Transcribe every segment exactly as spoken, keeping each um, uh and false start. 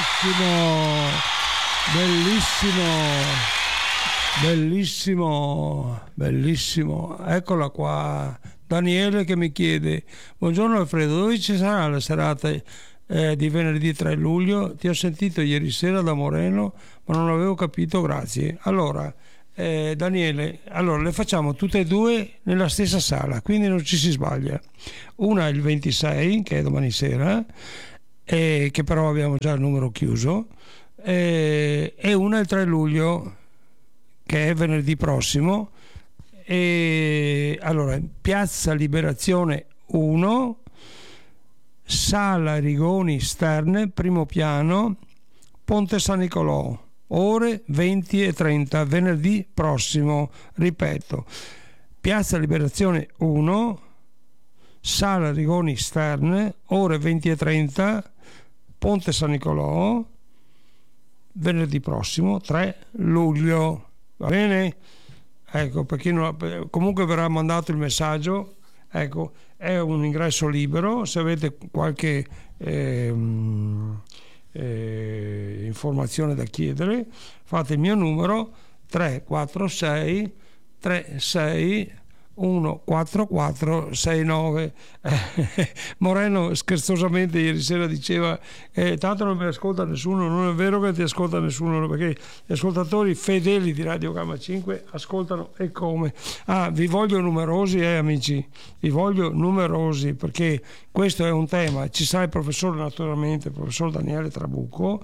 bellissimo, bellissimo, bellissimo. Eccola qua, Daniele che mi chiede: buongiorno Alfredo, dove ci sarà la serata eh, di venerdì tre luglio? Ti ho sentito ieri sera da Moreno ma non avevo capito, grazie. Allora eh, Daniele, allora le facciamo tutte e due nella stessa sala, quindi non ci si sbaglia. Una è il ventisei, che è domani sera, eh, che però abbiamo già il numero chiuso, eh, e una è il tre luglio, che è venerdì prossimo. E allora, Piazza Liberazione uno, Sala Rigoni Sterne, primo piano, Ponte San Nicolò, ore venti e trenta, venerdì prossimo. Ripeto, Piazza Liberazione uno, Sala Rigoni Sterne, ore venti e trenta, Ponte San Nicolò, venerdì prossimo tre luglio. Va bene? Ecco, per chi non ha, comunque verrà mandato il messaggio. Ecco, è un ingresso libero. Se avete qualche eh, eh, informazione da chiedere, fate il mio numero tre quattro sei tre sei uno quattro quattro sei nove. eh, Moreno scherzosamente ieri sera diceva eh, tanto non mi ascolta nessuno. Non è vero che ti ascolta nessuno, perché gli ascoltatori fedeli di Radio Gamma cinque ascoltano e come. Ah, vi voglio numerosi, eh amici, vi voglio numerosi, perché questo è un tema. Ci sarà il professore, naturalmente, il professor Daniele Trabucco,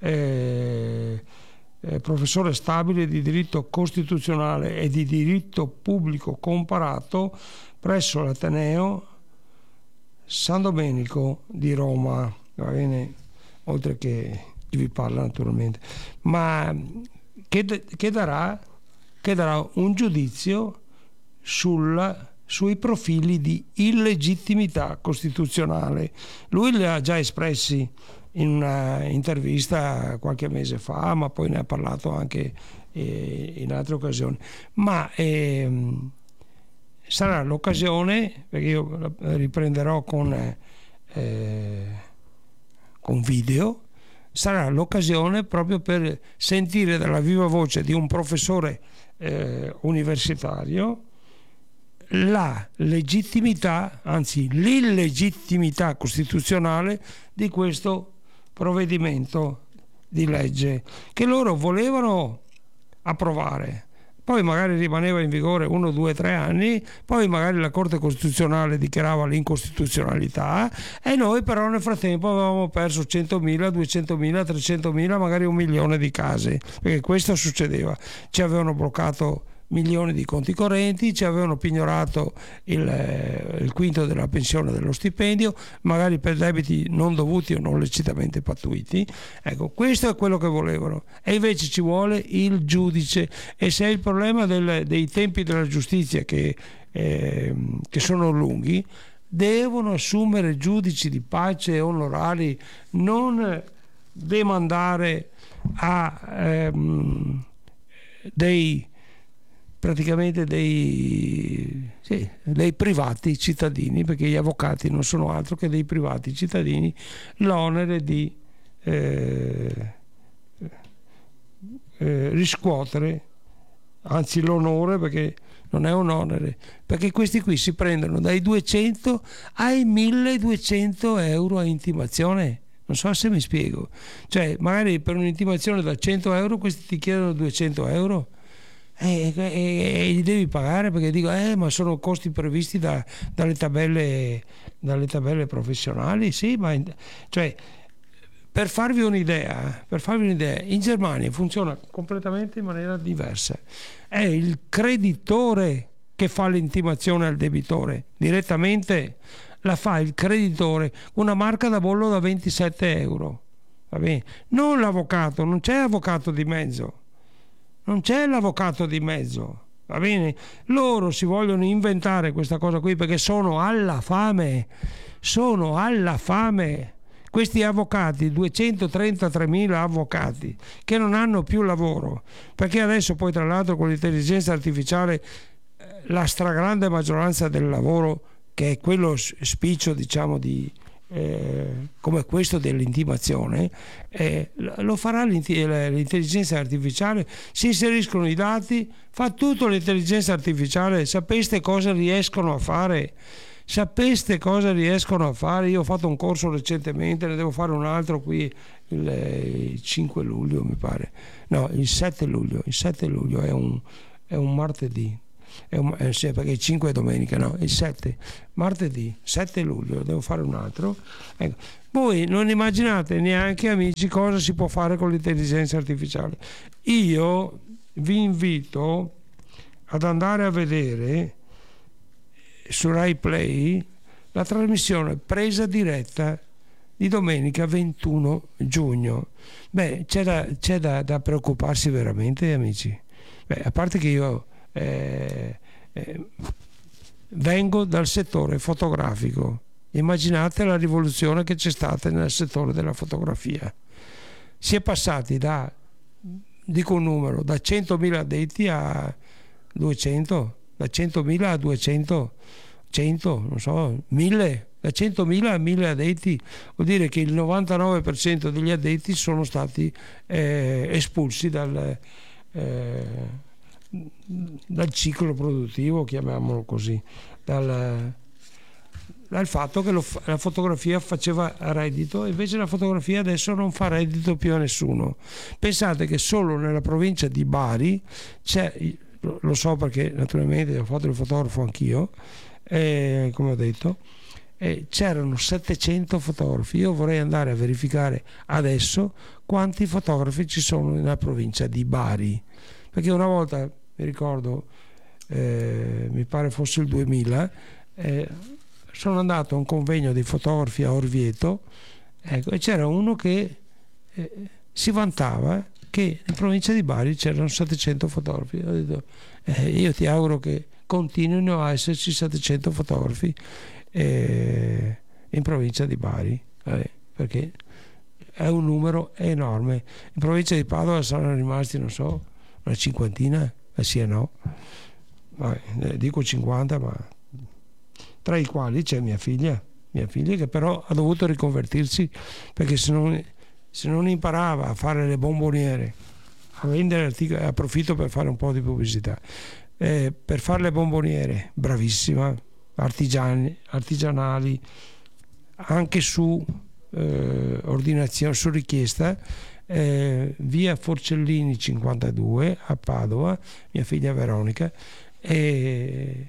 eh, Eh, professore stabile di diritto costituzionale e di diritto pubblico comparato presso l'Ateneo San Domenico di Roma, va bene? Oltre che chi vi parla naturalmente, ma che, che, darà, che darà un giudizio sulla, sui profili di illegittimità costituzionale. Lui li ha già espressi in una intervista qualche mese fa, ma poi ne ha parlato anche eh, in altre occasioni. Ma eh, sarà l'occasione, perché io riprenderò con, eh, con video, sarà l'occasione proprio per sentire dalla viva voce di un professore eh, universitario la legittimità, anzi l'illegittimità costituzionale di questo provvedimento di legge che loro volevano approvare. Poi magari rimaneva in vigore uno, due, tre anni, poi magari la Corte Costituzionale dichiarava l'incostituzionalità e noi però nel frattempo avevamo perso centomila, duecentomila, trecentomila, magari un milione di case, perché questo succedeva. Ci avevano bloccato milioni di conti correnti, ci avevano pignorato il, il quinto della pensione, dello stipendio, magari per debiti non dovuti o non lecitamente pattuiti. Ecco, questo è quello che volevano, e invece ci vuole il giudice. E se è il problema del, dei tempi della giustizia che, eh, che sono lunghi, devono assumere giudici di pace onorari, non demandare a ehm, dei praticamente dei, sì, dei privati cittadini, perché gli avvocati non sono altro che dei privati cittadini, l'onere di eh, eh, riscuotere, anzi l'onore, perché non è un onere, perché questi qui si prendono dai duecento ai milleduecento euro a intimazione. Non so se mi spiego, cioè magari per un'intimazione da cento euro questi ti chiedono duecento euro. E, e, e gli devi pagare, perché dico eh ma sono costi previsti da, dalle tabelle dalle tabelle professionali. Sì, ma in, cioè per farvi un'idea per farvi un'idea in Germania funziona completamente in maniera diversa. È il creditore che fa l'intimazione al debitore direttamente, la fa il creditore, una marca da bollo da ventisette euro, va bene? Non l'avvocato, non c'è avvocato di mezzo. Non c'è l'avvocato di mezzo, va bene? Loro si vogliono inventare questa cosa qui perché sono alla fame, sono alla fame. Questi avvocati, duecentotrentatremila avvocati che non hanno più lavoro, perché adesso poi tra l'altro con l'intelligenza artificiale la stragrande maggioranza del lavoro, che è quello spiccio diciamo di eh, come questo dell'intimazione, eh, lo farà l'intelligenza artificiale. Si inseriscono i dati, fa tutto l'intelligenza artificiale. Sapeste cosa riescono a fare? Sapeste cosa riescono a fare? Io ho fatto un corso recentemente, ne devo fare un altro qui il, il cinque luglio mi pare, no il sette luglio, il sette luglio è un, è un martedì, è un, eh, sì, perché il cinque è domenica, no, il sette, martedì sette luglio devo fare un altro. Ecco. Voi non immaginate neanche, amici, cosa si può fare con l'intelligenza artificiale. Io vi invito ad andare a vedere su Rai Play la trasmissione Presa diretta di domenica ventuno giugno. Beh, c'è da, c'è da, da preoccuparsi veramente, amici. Beh, a parte che io eh, eh, vengo dal settore fotografico, immaginate la rivoluzione che c'è stata nel settore della fotografia. Si è passati da, dico un numero, da centomila addetti a duecento, da centomila a duecento, cento, non so, mille, da centomila a mille addetti. Vuol dire che il novantanove per cento degli addetti sono stati eh, espulsi dal, eh, dal ciclo produttivo, chiamiamolo così, dal, dal fatto che lo, la fotografia faceva reddito, invece la fotografia adesso non fa reddito più a nessuno. Pensate che solo nella provincia di Bari c'è, lo so perché naturalmente ho fatto il fotografo anch'io, eh, come ho detto, eh, c'erano settecento fotografi. Io vorrei andare a verificare adesso quanti fotografi ci sono nella provincia di Bari, perché una volta mi ricordo, eh, mi pare fosse il duemila, eh, sono andato a un convegno dei fotografi a Orvieto, ecco, e c'era uno che eh, si vantava che in provincia di Bari c'erano settecento fotografi. Ho detto, eh, io ti auguro che continuino a esserci settecento fotografi eh, in provincia di Bari, eh, perché è un numero enorme. In provincia di Padova saranno rimasti, non so, una cinquantina, eh sì e no, vabbè, eh, dico cinquanta, ma tra i quali c'è mia figlia, mia figlia che però ha dovuto riconvertirsi, perché se non se non imparava a fare le bomboniere, a vendere articoli, approfitto per fare un po' di pubblicità, eh, per fare le bomboniere, bravissima, artigiani, artigianali, anche su eh, ordinazione, su richiesta, eh, via Forcellini cinquantadue a Padova, mia figlia Veronica, e,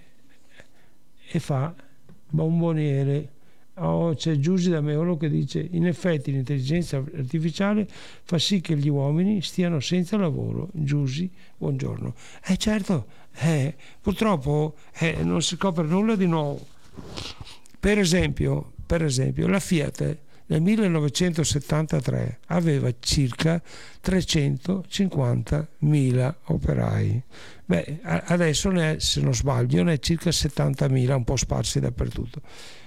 e fa bomboniere. Oh, c'è Giusy da Meolo che dice: in effetti l'intelligenza artificiale fa sì che gli uomini stiano senza lavoro. Giusy, buongiorno. Eh certo, eh, purtroppo eh, non si scopre nulla di nuovo. Per esempio, per esempio la Fiat nel millenovecentosettantatré aveva circa trecentocinquantamila operai. Beh, adesso ne è, se non sbaglio, ne è circa settantamila, un po' sparsi dappertutto.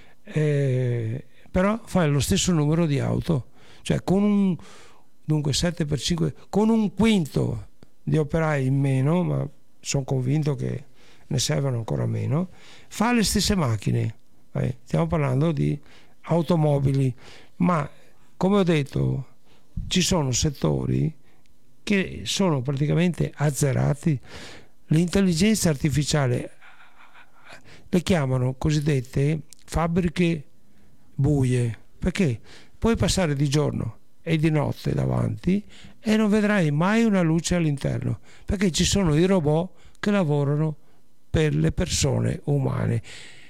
Eh, però fa lo stesso numero di auto, cioè con un dunque sette per cinque, con un quinto di operai in meno, ma sono convinto che ne servono ancora meno, fa le stesse macchine. Eh, stiamo parlando di automobili, ma come ho detto ci sono settori che sono praticamente azzerati. L'intelligenza artificiale le chiamano cosiddette fabbriche buie, perché puoi passare di giorno e di notte davanti e non vedrai mai una luce all'interno, perché ci sono i robot che lavorano per le persone umane.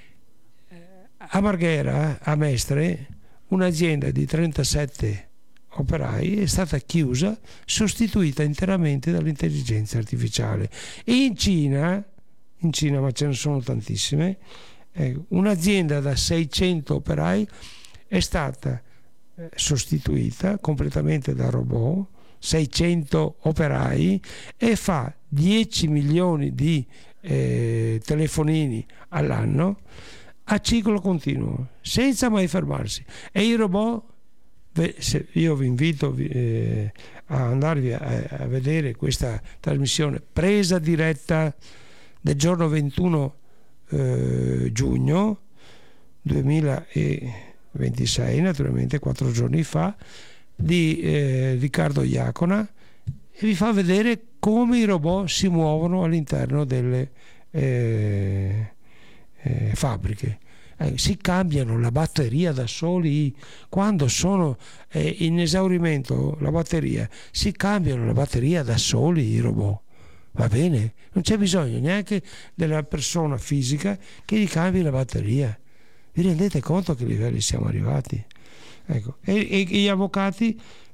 A Marghera, a Mestre, un'azienda di trentasette operai è stata chiusa, sostituita interamente dall'intelligenza artificiale. E in Cina, in Cina, ma ce ne sono tantissime, un'azienda da seicento operai è stata sostituita completamente da robot, seicento operai, e fa dieci milioni di eh, telefonini all'anno a ciclo continuo, senza mai fermarsi. E i robot, io vi invito eh, a andarvi a, a vedere questa trasmissione Presa diretta del giorno ventuno Eh, giugno duemilaventitré, ventisei, naturalmente quattro giorni fa, di eh, Riccardo Iacona, e vi fa vedere come i robot si muovono all'interno delle eh, eh, fabbriche. Eh, si cambiano la batteria da soli quando sono eh, in esaurimento la batteria, si cambiano la batteria da soli i robot, va bene? Non c'è bisogno neanche della persona fisica che gli cambi la batteria. Vi rendete conto a che livelli siamo arrivati? Ecco. E, e gli avvocati